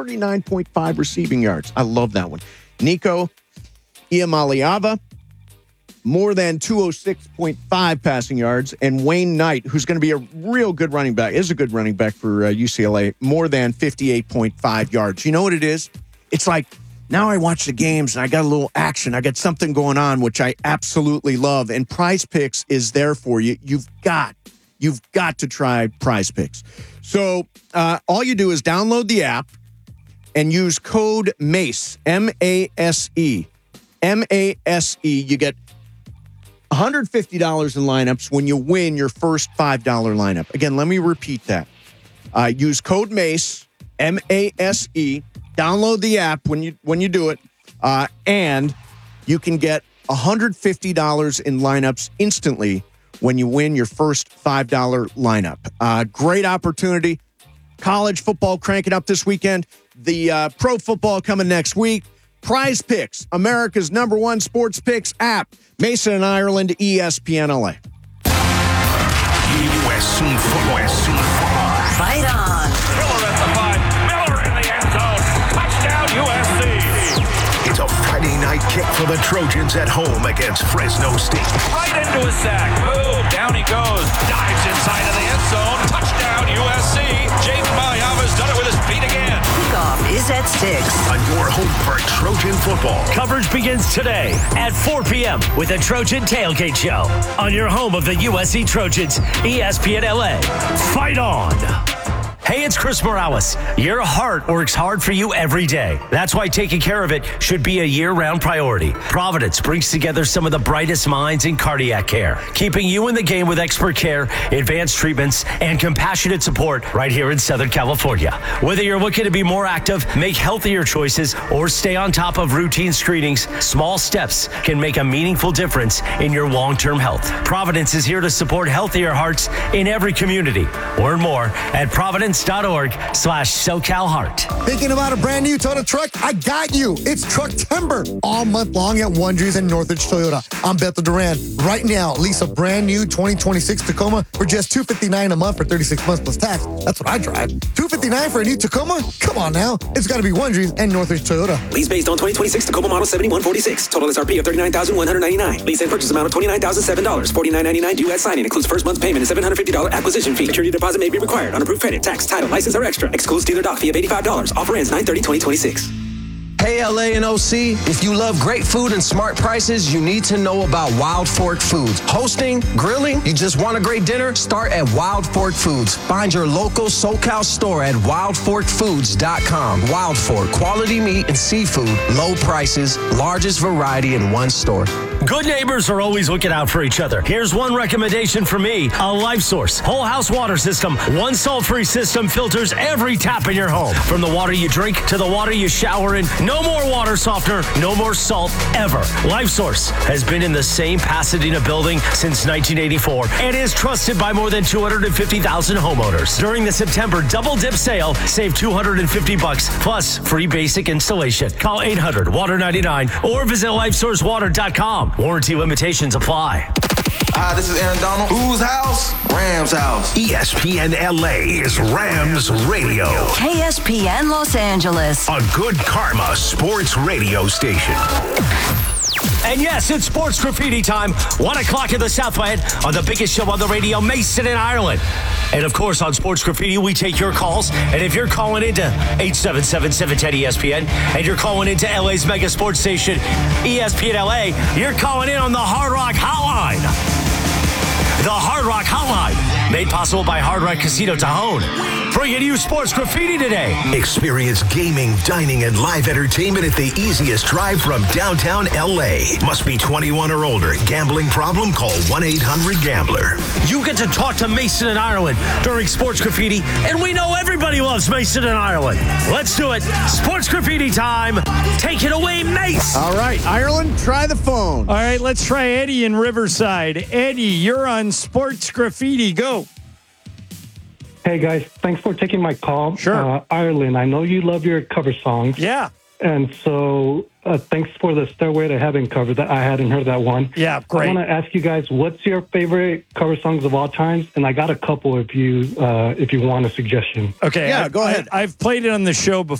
39.5 receiving yards. I love that one. Nico Iamaleava, more than 206.5 passing yards. And Wayne Knight, who's going to be a real good running back, is a good running back for UCLA, more than 58.5 yards. You know what it is? It's like, now I watch the games and I got a little action. I got something going on, which I absolutely love. And Prize Picks is there for you. You've got to try Prize Picks. So all you do is download the app and use code MACE, M-A-S-E. M-A-S-E. You get $150 in lineups when you win your first $5 lineup. Again, let me repeat that. Use code MACE, M-A-S-E. Download the app when you do it, and you can get $150 in lineups instantly when you win your first $5 lineup. Great opportunity. College football cranking up this weekend. The pro football coming next week. Prize Picks, America's #1 sports picks app. Mason and Ireland, ESPN LA. USC football. Fight on. Miller at the 5. Miller in the end zone. Touchdown USC. It's a Friday night kick for the Trojans at home against Fresno State. Right into his sack. Boom. Down he goes. Dives inside of the end zone. Touchdown USC. Jaden Mayava's done it with his feet again. Kickoff is at 6. On your home for Trojan football. Coverage begins today at 4 p.m. with the Trojan Tailgate Show on your home of the USC Trojans, ESPN LA. Fight on! Hey, it's Chris Morales. Your heart works hard for you every day. That's why taking care of it should be a year-round priority. Providence brings together some of the brightest minds in cardiac care, keeping you in the game with expert care, advanced treatments, and compassionate support right here in Southern California. Whether you're looking to be more active, make healthier choices, or stay on top of routine screenings, small steps can make a meaningful difference in your long-term health. Providence is here to support healthier hearts in every community. Learn more at providence.org/SoCalHeart. Thinking about a brand new Toyota truck? I got you. It's Truck Timber all month long at Wondries and Northridge Toyota. I'm Bethel Duran. Right now, lease a brand new 2026 Tacoma for just $259 a month for 36 months plus tax. That's what I drive. $259 for a new Tacoma? Come on now. It's got to be Wondries and Northridge Toyota. Lease based on 2026 Tacoma model 7146. Total SRP of $39,199. Lease and purchase amount of $29,007. $49.99 due at signing. Includes first month payment and $750 acquisition fee. Security deposit may be required. On approved credit, tax, title, license, or extra. Excludes dealer dock fee of $85. Offer ends 9/30/2026. Hey, LA and OC, if you love great food and smart prices, you need to know about Wild Fork Foods. Hosting, grilling, you just want a great dinner? Start at Wild Fork Foods. Find your local SoCal store at wildforkfoods.com. Wild Fork, quality meat and seafood, low prices, largest variety in one store. Good neighbors are always looking out for each other. Here's one recommendation from me, a LifeSource whole house water system. One salt-free system filters every tap in your home. From the water you drink to the water you shower in. No more water softener, no more salt ever. LifeSource has been in the same Pasadena building since 1984 and is trusted by more than 250,000 homeowners. During the September Double Dip sale, save $250 plus free basic installation. Call 800-WATER-99 or visit LifeSourceWater.com. Warranty limitations apply. Hi, this is Aaron Donald. Whose house? Rams house. ESPN LA is Rams Radio. KSPN Los Angeles. A Good Karma sports radio station. And yes, it's sports graffiti time. 1 o'clock in the Southland on the biggest show on the radio, Mason in Ireland. And of course, on Sports Graffiti, we take your calls. And if you're calling into 877-710-ESPN and you're calling into LA's mega sports station, ESPN LA, you're calling in on the Hard Rock Hotline. The Hard Rock Hotline, made possible by Hard Rock Casino Tajon. Bringing you Sports Graffiti today. Experience gaming, dining, and live entertainment at the easiest drive from downtown LA. Must be 21 or older. Gambling problem? Call 1-800-GAMBLER. You get to talk to Mason in Ireland during Sports Graffiti, and we know everybody loves Mason in Ireland. Let's do it. Sports Graffiti time. Take it away, Mace. All right, Ireland, try the phone. All right, let's try Eddie in Riverside. Eddie, you're on Sports Graffiti. Go. Hey, guys. Thanks for taking my call. Sure. Ireland, I know you love your cover songs. Yeah. And so thanks for the Stairway to Heaven cover. That I hadn't heard that one. Yeah, great. I want to ask you guys, what's your favorite cover songs of all times? And I got a couple if you want a suggestion. Okay. Yeah, go ahead. I've played it on the show before.